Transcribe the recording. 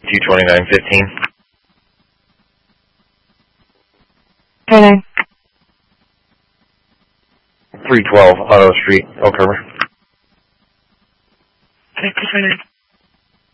22915. 29. 312 Auto Street, Elk Harbor. Okay, 229.